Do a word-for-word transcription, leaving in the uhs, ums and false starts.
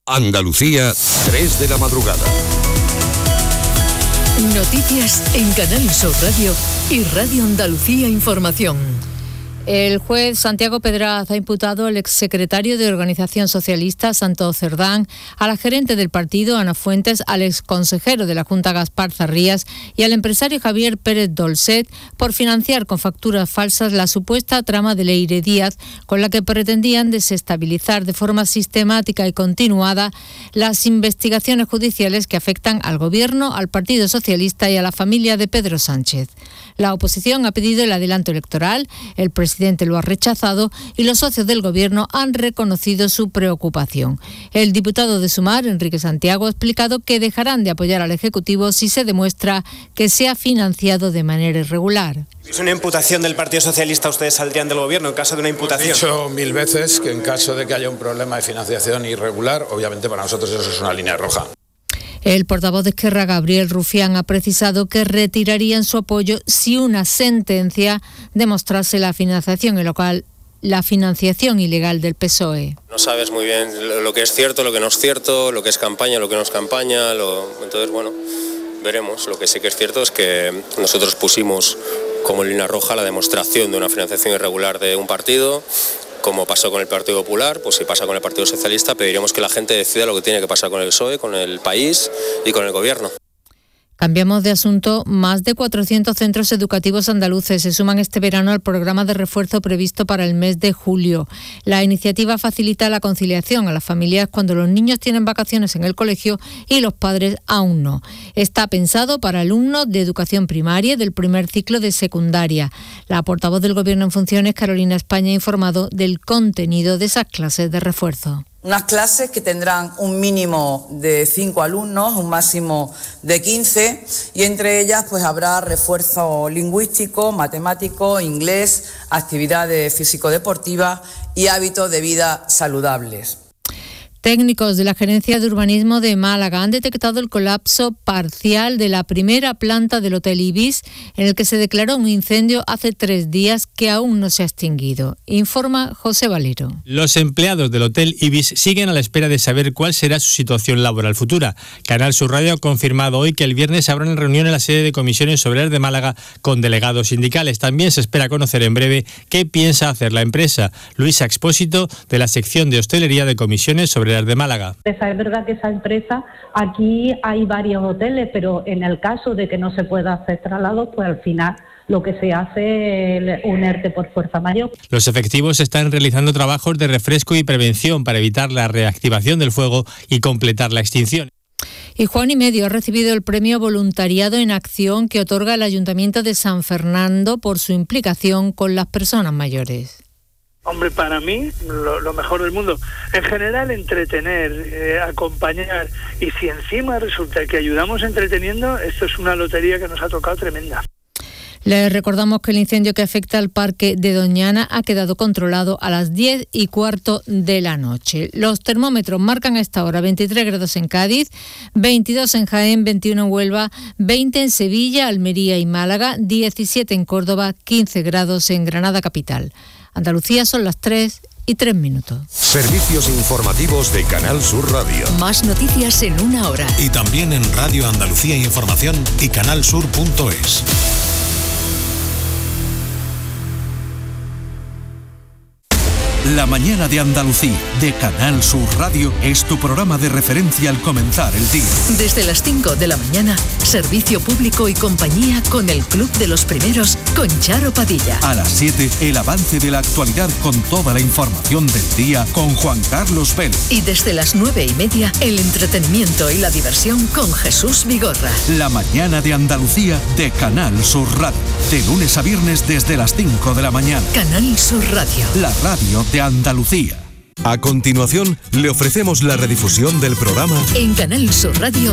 Andalucía, tres de la madrugada. Noticias en Canal Sur Radio y Radio Andalucía Información. El juez Santiago Pedraz ha imputado al exsecretario de Organización Socialista, Santos Cerdán, a la gerente del partido, Ana Fuentes, al exconsejero de la Junta, Gaspar Zarrías, y al empresario Javier Pérez Dolcet por financiar con facturas falsas la supuesta trama de Leire Díaz, con la que pretendían desestabilizar de forma sistemática y continuada las investigaciones judiciales que afectan al Gobierno, al Partido Socialista y a la familia de Pedro Sánchez. La oposición ha pedido el adelanto electoral, el presidente El presidente lo ha rechazado y los socios del Gobierno han reconocido su preocupación. El diputado de Sumar, Enrique Santiago, ha explicado que dejarán de apoyar al Ejecutivo si se demuestra que se ha financiado de manera irregular. ¿Es una imputación del Partido Socialista? ¿Ustedes saldrían del Gobierno en caso de una imputación? He dicho mil veces que en caso de que haya un problema de financiación irregular, obviamente para nosotros eso es una línea roja. El portavoz de Esquerra, Gabriel Rufián, ha precisado que retirarían su apoyo si una sentencia demostrase la financiación ilegal, la financiación ilegal del P S O E. No sabes muy bien lo que es cierto, lo que no es cierto, lo que es campaña, lo que no es campaña. Lo... Entonces, bueno, veremos. Lo que sí que es cierto es que nosotros pusimos como línea roja la demostración de una financiación irregular de un partido. Como pasó con el Partido Popular, pues si pasa con el Partido Socialista, pediremos que la gente decida lo que tiene que pasar con el P S O E, con el país y con el Gobierno. Cambiamos de asunto. Más de cuatrocientos centros educativos andaluces se suman este verano al programa de refuerzo previsto para el mes de julio. La iniciativa facilita la conciliación a las familias cuando los niños tienen vacaciones en el colegio y los padres aún no. Está pensado para alumnos de educación primaria y del primer ciclo de secundaria. La portavoz del Gobierno en funciones, Carolina España, ha informado del contenido de esas clases de refuerzo. Unas clases que tendrán un mínimo de cinco alumnos, un máximo de quince, y entre ellas pues habrá refuerzo lingüístico, matemático, inglés, actividades físico-deportivas y hábitos de vida saludables. Técnicos de la Gerencia de Urbanismo de Málaga han detectado el colapso parcial de la primera planta del Hotel Ibis, en el que se declaró un incendio hace tres días que aún no se ha extinguido. Informa José Valero. Los empleados del Hotel Ibis siguen a la espera de saber cuál será su situación laboral futura. Canal Sur Radio ha confirmado hoy que el viernes habrá una reunión en la sede de Comisiones Obreras de Málaga con delegados sindicales. También se espera conocer en breve qué piensa hacer la empresa. Luisa Expósito, de la sección de hostelería de Comisiones Obreras de Málaga. Es verdad que esa empresa, aquí hay varios hoteles, pero en el caso de que no se pueda hacer traslados, pues al final lo que se hace es un ERTE por fuerza mayor. Los efectivos están realizando trabajos de refresco y prevención para evitar la reactivación del fuego y completar la extinción. Y Juan y Medio ha recibido el premio Voluntariado en Acción que otorga el Ayuntamiento de San Fernando por su implicación con las personas mayores. Hombre, para mí, lo, lo mejor del mundo. En general, entretener, eh, acompañar, y si encima resulta que ayudamos entreteniendo, esto es una lotería que nos ha tocado tremenda. Les recordamos que el incendio que afecta al parque de Doñana ha quedado controlado a las diez y cuarto de la noche. Los termómetros marcan a esta hora veintitrés grados en Cádiz, veintidós en Jaén, veintiuno en Huelva, veinte en Sevilla, Almería y Málaga, diecisiete en Córdoba, quince grados en Granada capital. Andalucía son las tres y tres minutos. Servicios informativos de Canal Sur Radio. Más noticias en una hora. Y también en Radio Andalucía Información y canalsur punto es. La mañana de Andalucía, de Canal Sur Radio, es tu programa de referencia al comenzar el día. Desde las cinco de la mañana, servicio público y compañía con el Club de los Primeros, con Charo Padilla. A las siete, el avance de la actualidad con toda la información del día con Juan Carlos Vélez. Y desde las nueve y media, el entretenimiento y la diversión con Jesús Vigorra. La mañana de Andalucía, de Canal Sur Radio. De lunes a viernes desde las cinco de la mañana. Canal Sur Radio. La radio de Andalucía. A continuación, le ofrecemos la redifusión del programa en Canal Sur Radio